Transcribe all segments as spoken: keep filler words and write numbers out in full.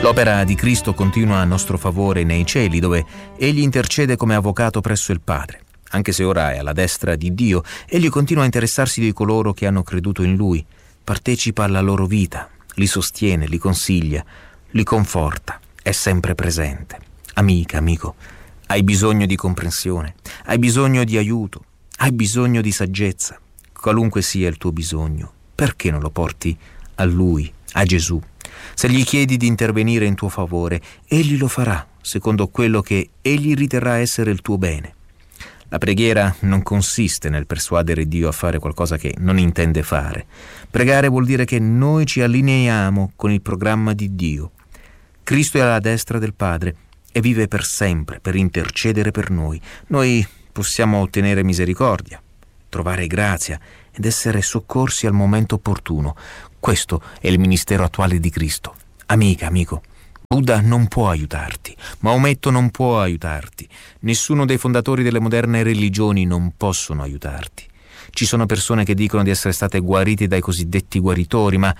L'opera di Cristo continua a nostro favore nei cieli, dove Egli intercede come avvocato presso il Padre. Anche se ora è alla destra di Dio, Egli continua a interessarsi di coloro che hanno creduto in Lui, partecipa alla loro vita, li sostiene, li consiglia, li conforta, è sempre presente. Amica, amico, hai bisogno di comprensione, hai bisogno di aiuto, hai bisogno di saggezza. Qualunque sia il tuo bisogno, perché non lo porti a Lui, a Gesù? Se gli chiedi di intervenire in tuo favore, Egli lo farà, secondo quello che Egli riterrà essere il tuo bene. La preghiera non consiste nel persuadere Dio a fare qualcosa che non intende fare. Pregare vuol dire che noi ci allineiamo con il programma di Dio. Cristo è alla destra del Padre e vive per sempre per intercedere per noi. Noi possiamo ottenere misericordia, trovare grazia ed essere soccorsi al momento opportuno. Questo è il ministero attuale di Cristo. Amica, amico, Buddha non può aiutarti, Maometto non può aiutarti, nessuno dei fondatori delle moderne religioni non possono aiutarti. Ci sono persone che dicono di essere state guarite dai cosiddetti guaritori, ma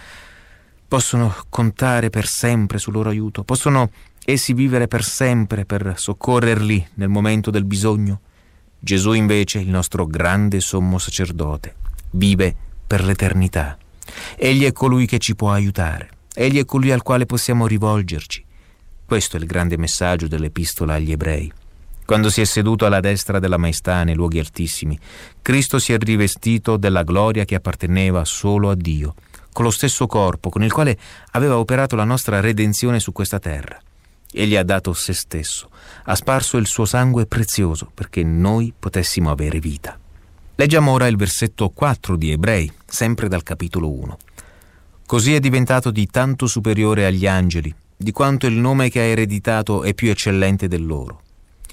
possono contare per sempre sul loro aiuto? Possono essi vivere per sempre per soccorrerli nel momento del bisogno? Gesù invece, il nostro grande sommo sacerdote, vive per l'eternità. Egli è colui che ci può aiutare. Egli è colui al quale possiamo rivolgerci. Questo è il grande messaggio dell'Epistola agli Ebrei. Quando si è seduto alla destra della Maestà nei luoghi altissimi, Cristo si è rivestito della gloria che apparteneva solo a Dio, con lo stesso corpo con il quale aveva operato la nostra redenzione su questa terra. Egli ha dato se stesso, ha sparso il suo sangue prezioso perché noi potessimo avere vita. Leggiamo ora il versetto quattro di Ebrei, sempre dal capitolo uno. Così è diventato di tanto superiore agli angeli, di quanto il nome che ha ereditato è più eccellente del loro.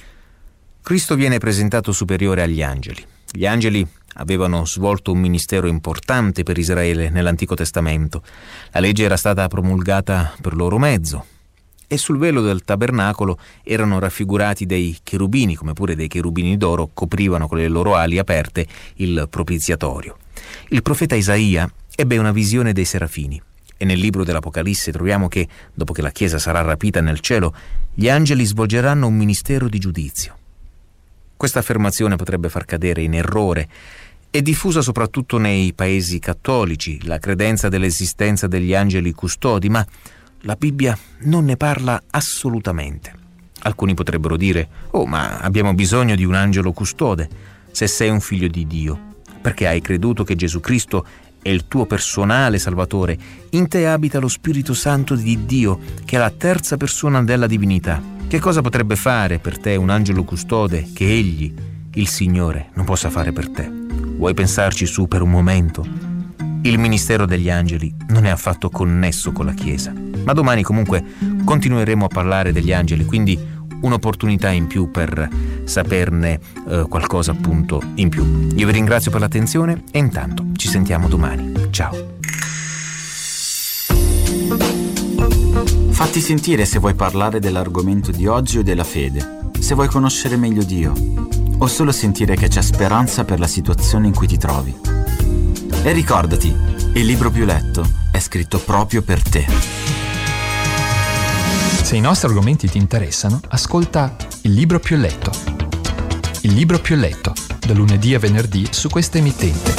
Cristo viene presentato superiore agli angeli. Gli angeli avevano svolto un ministero importante per Israele nell'Antico Testamento. La legge era stata promulgata per loro mezzo, e sul velo del tabernacolo erano raffigurati dei cherubini, come pure dei cherubini d'oro coprivano con le loro ali aperte il propiziatorio. Il profeta Isaia ebbe una visione dei serafini, e nel libro dell'Apocalisse troviamo che, dopo che la Chiesa sarà rapita nel cielo, gli angeli svolgeranno un ministero di giudizio. Questa affermazione potrebbe far cadere in errore. È diffusa soprattutto nei paesi cattolici la credenza dell'esistenza degli angeli custodi, ma la Bibbia non ne parla assolutamente. Alcuni potrebbero dire: «Oh, ma abbiamo bisogno di un angelo custode se sei un figlio di Dio, perché hai creduto che Gesù Cristo è il tuo personale Salvatore. In te abita lo Spirito Santo di Dio, che è la terza persona della divinità. Che cosa potrebbe fare per te un angelo custode che Egli, il Signore, non possa fare per te?» Vuoi pensarci su per un momento? Il ministero degli angeli non è affatto connesso con la Chiesa, ma domani comunque continueremo a parlare degli angeli, quindi un'opportunità in più per saperne eh, qualcosa appunto in più. Io vi ringrazio per l'attenzione e intanto ci sentiamo domani. Ciao. Fatti sentire se vuoi parlare dell'argomento di oggi o della fede, se vuoi conoscere meglio Dio, o solo sentire che c'è speranza per la situazione in cui ti trovi. E ricordati, il libro più letto è scritto proprio per te. Se i nostri argomenti ti interessano, ascolta Il libro più letto. Il libro più letto, da lunedì a venerdì su questa emittente.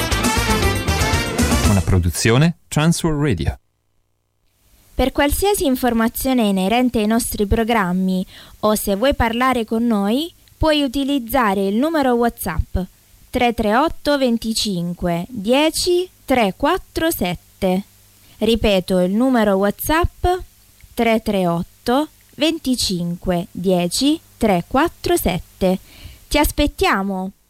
Una produzione Transworld Radio. Per qualsiasi informazione inerente ai nostri programmi o se vuoi parlare con noi, puoi utilizzare il numero WhatsApp tre tre otto venticinque dieci trecentoquarantasette. Ripeto il numero WhatsApp tre tre otto venticinque dieci trecentoquarantasette. Ti aspettiamo!